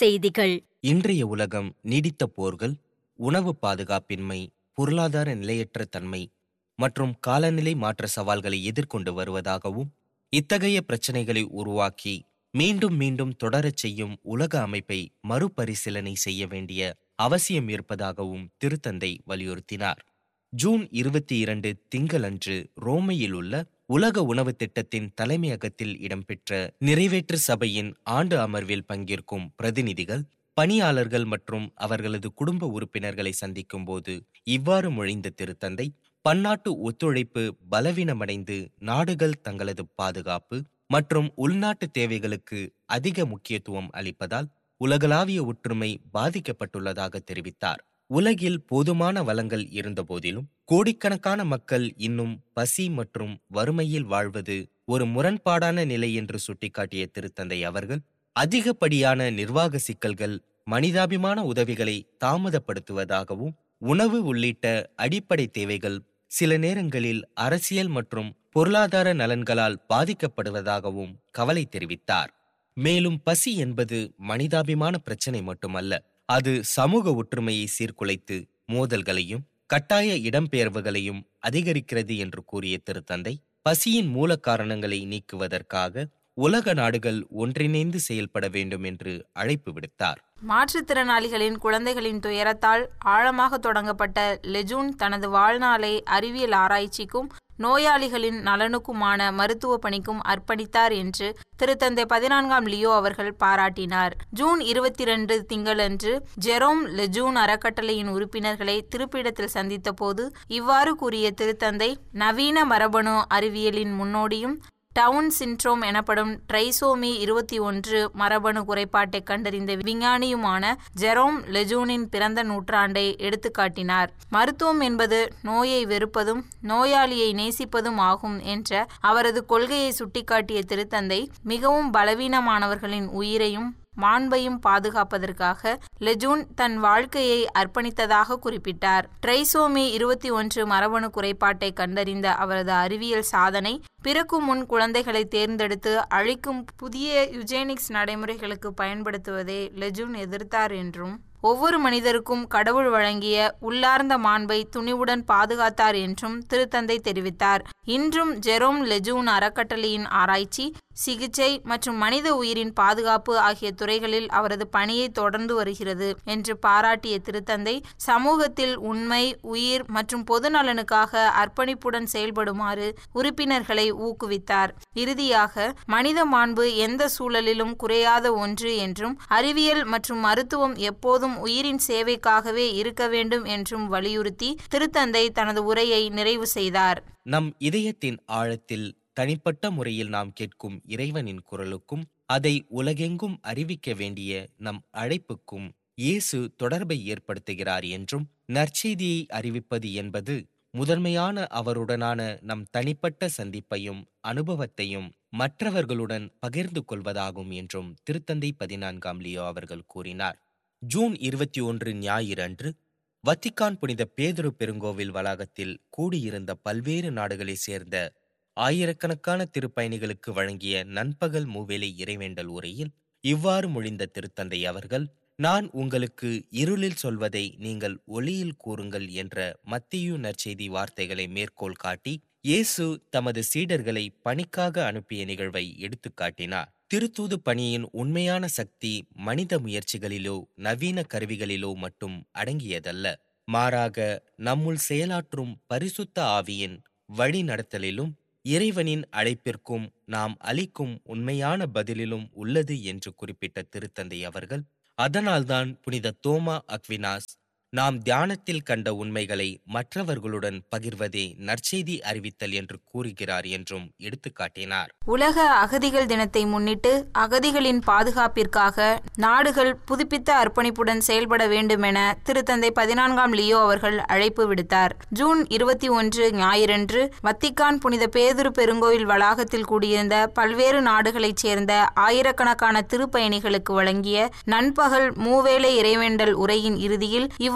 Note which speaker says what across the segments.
Speaker 1: செய்திகள்.
Speaker 2: இன்றைய உலகம் நீடித்த போர்கள், உணவு பாதுகாப்பின்மை, பொருளாதார நிலையற்ற தன்மை மற்றும் காலநிலை மாற்ற சவால்களை எதிர்கொண்டு வருவதாகவும், இத்தகைய பிரச்சனைகளை உருவாக்கி மீண்டும் மீண்டும் தொடரச் செய்யும் உலக அமைப்பை மறுபரிசீலனை செய்ய வேண்டிய அவசியம் இருப்பதாகவும் திருத்தந்தை வலியுறுத்தினார். ஜூன் 22 திங்களன்று ரோமையில் உள்ள உலக உணவு திட்டத்தின் தலைமையகத்தில் இடம்பெற்ற நிறைவேற்று சபையின் ஆண்டு அமர்வில் பங்கேற்கும் பிரதிநிதிகள், பணியாளர்கள் மற்றும் அவர்களது குடும்ப உறுப்பினர்களை சந்திக்கும் போது இவ்வாறு மொழிந்த திருத்தந்தை, பன்னாட்டு ஒத்துழைப்பு பலவீனமடைந்து நாடுகள் தங்களது பாதுகாப்பு மற்றும் உள்நாட்டு தேவைகளுக்கு அதிக முக்கியத்துவம் அளிப்பதால் உலகளாவிய ஒற்றுமை பாதிக்கப்பட்டுள்ளதாக தெரிவித்தார். உலகில் போதுமான வளங்கள் இருந்தபோதிலும் கோடிக்கணக்கான மக்கள் இன்னும் பசி மற்றும் வறுமையில் வாழ்வது ஒரு முரண்பாடான நிலை என்று சுட்டிக்காட்டிய திருத்தந்தை அவர்கள், அதிகப்படியான நிர்வாக சிக்கல்கள் மனிதாபிமான உதவிகளை தாமதப்படுத்துவதாகவும், உணவு உள்ளிட்ட அடிப்படை தேவைகள் சில நேரங்களில் அரசியல் மற்றும் பொருளாதார நலன்களால் பாதிக்கப்படுவதாகவும் கவலை தெரிவித்தார். மேலும் பசி என்பது மனிதாபிமான பிரச்சனை மட்டுமல்ல, அது சமூக ஒற்றுமையை சீர்குலைத்து மோதல்களையும் கட்டாய இடம்பெயர்வுகளையும் அதிகரிக்கிறது என்று கூறிய திருத்தந்தை, பசியின் மூல காரணங்களை நீக்குவதற்காக உலக நாடுகள் ஒன்றிணைந்து செயல்பட வேண்டும் என்று அழைப்பு விடுத்தார்.
Speaker 3: மாற்றுத்திறனாளிகளின் குழந்தைகளின் துயரத்தால் ஆழமாக தொடங்கப்பட்ட லெஜூன் தனது வாழ்நாளை அறிவியல் ஆராய்ச்சிக்கும் நோயாளிகளின் நலனுக்குமான மருத்துவ பணிக்கும் அர்ப்பணித்தார் என்று திருத்தந்தை 14ஆம் லியோ அவர்கள் பாராட்டினார். ஜூன் 22 திங்களன்று ஜெரோம் லெஜூன் அறக்கட்டளையின் உறுப்பினர்களை திருப்பிடத்தில் சந்தித்த போது இவ்வாறு கூறிய திருத்தந்தை, நவீன மரபணு அறிவியலின் முன்னோடியும் டவுன் சிண்ட்ரோம் எனப்படும் ட்ரைசோமி 21 மரபணு குறைபாட்டை கண்டறிந்த விஞ்ஞானியுமான ஜெரோம் லெஜூனின் பிறந்த நூற்றாண்டை எடுத்துக்காட்டினார். மருத்துவம் என்பது நோயை வெறுப்பதும் நோயாளியை நேசிப்பதும் ஆகும் என்ற அவரது கொள்கையை சுட்டிக்காட்டிய திருத்தந்தை, மிகவும் பலவீனமானவர்களின் உயிரையும் மாண்பையும் பாதுகாப்பதற்காக லெஜூன் தன் வாழ்க்கையை அர்ப்பணித்ததாக குறிப்பிட்டார். ட்ரைசோமி 21 மரபணு குறைபாட்டை கண்டறிந்த அவரது அறிவியல் சாதனை, பிறக்கும் முன் குழந்தைகளை தேர்ந்தெடுத்து அழிக்கும் புதிய யுஜெனிக்ஸ் நடைமுறைகளுக்கு பயன்படுத்துவதை லெஜூன் எதிர்த்தார் என்றும், ஒவ்வொரு மனிதருக்கும் கடவுள் வழங்கிய உள்ளார்ந்த மாண்பை துணிவுடன் பாதுகாத்தார் என்றும் திருத்தந்தை தெரிவித்தார். இன்றும் ஜெரோம் லெஜூன் அறக்கட்டளையின் ஆராய்ச்சி, சிகிச்சை மற்றும் மனித உயிரின் பாதுகாப்பு ஆகிய துறைகளில் அவரது பணியை தொடர்ந்து வருகிறது என்று பாராட்டிய திருத்தந்தை, சமூகத்தில் உண்மை, உயிர் மற்றும் பொது நலனுக்காக அர்ப்பணிப்புடன் செயல்படுமாறு உறுப்பினர்களை ஊக்குவித்தார். இறுதியாக, மனித மாண்பு எந்த சூழலிலும் குறையாத ஒன்று என்றும், அறிவியல் மற்றும் மருத்துவம் எப்போதும் உயிரின் சேவைக்காகவே இருக்க வேண்டும் என்றும் வலியுறுத்தி திருத்தந்தை தனது உரையை நிறைவு செய்தார்.
Speaker 2: நம் இதயத்தின் ஆழத்தில் தனிப்பட்ட முறையில் நாம் கேட்கும் இறைவனின் குரலுக்கும் அதை உலகெங்கும் அறிவிக்க வேண்டிய நம் அழைப்புக்கும் இயேசு தொடர்பை ஏற்படுத்துகிறார் என்றும், நற்செய்தியை அறிவிப்பது என்பது முதன்மையான அவருடனான நம் தனிப்பட்ட சந்திப்பையும் அனுபவத்தையும் மற்றவர்களுடன் பகிர்ந்து கொள்வதாகும் என்றும் திருத்தந்தை 14ஆம் லியோ அவர்கள் கூறினார். ஜூன் 21 ஞாயிறு அன்று வத்திக்கான் புனித பேதுரு பெருங்கோவில் வளாகத்தில் கூடியிருந்த பல்வேறு நாடுகளைச் சேர்ந்த ஆயிரக்கணக்கான திருப்பயணிகளுக்கு வழங்கிய நண்பகல் மூவேளை இறைவேண்டல் உரையில் இவ்வாறு மொழிந்த திருத்தந்தை அவர்கள், நான் உங்களுக்கு இருளில் சொல்வதை நீங்கள் ஒளியில் கூறுங்கள் என்ற மத்தேயு நற்செய்தி வார்த்தைகளை மேற்கோள் காட்டி இயேசு தமது சீடர்களை பணிக்காக அனுப்பிய நிகழ்வை எடுத்துக்காட்டினார். திருத்தூது பணியின் உண்மையான சக்தி மனித முயற்சிகளிலோ நவீன கருவிகளிலோ மட்டும் அடங்கியதல்ல, மாறாக நம்முள் செயலாற்றும் பரிசுத்த ஆவியின் வழி நடத்தலிலும் இறைவனின் அழைப்பிற்கும் நாம் அளிக்கும் உண்மையான பதிலிலும் உள்ளது என்று குறிப்பிட்ட திருத்தந்தை அவர்கள், அதனால்தான் புனித தோமா அக்வினாஸ் நாம் தியானத்தில் கண்ட உண்மைகளை மற்றவர்களுடன் பகிர்வதே நற்செய்தி அறிவித்தல் என்று கூறுகிறார் என்றும் எடுத்துக்காட்டினார்.
Speaker 3: உலக அகதிகள் தினத்தை முன்னிட்டு அகதிகளின் பாதுகாப்பிற்காக நாடுகள் புதுப்பித்த அர்ப்பணிப்புடன் செயல்பட வேண்டும் என திருத்தந்தை 14ஆம் லியோ அவர்கள் அழைப்பு விடுத்தார். ஜூன் 21 ஞாயிறன்று வத்திக்கான் புனித பேதுரு பெருங்கோவில் வளாகத்தில் கூடியிருந்த பல்வேறு நாடுகளைச் சேர்ந்த ஆயிரக்கணக்கான திருப்பயணிகளுக்கு வழங்கிய நண்பகல் மூவேளை இறைவேண்டல் உரையின் இறுதியில் இவ்வாறு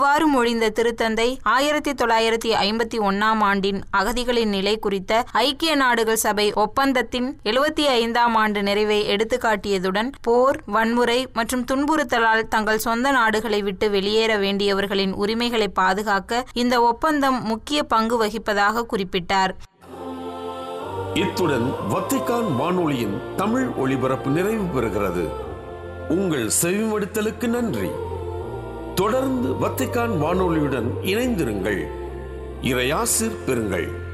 Speaker 3: இவ்வாறு மொழிந்த திருத்தந்தை 1951ஆம் ஆண்டின் அகதிகளின் நிலை குறித்த ஐக்கிய நாடுகள் சபை ஒப்பந்தத்தின் 75ஆம் ஆண்டு நிறைவை எடுத்துக்காட்டியதுடன் போர், வன்முறை மற்றும் துன்புறுத்தலால் தங்கள் சொந்த நாடுகளை விட்டு வெளியேற வேண்டியவர்களின் உரிமைகளை பாதுகாக்க இந்த ஒப்பந்தம் முக்கிய பங்கு வகிப்பதாக குறிப்பிட்டார்.
Speaker 1: இத்துடன் வத்திக்கான் வானொலியின் தமிழ் ஒளிபரப்பு நிறைவு பெறுகிறது. உங்கள் செவிமடுத்தலுக்கு நன்றி. தொடர்ந்து வத்திக்கான் வானொலியுடன் இணைந்திருங்கள். இறையாசிர் பெறுங்கள்.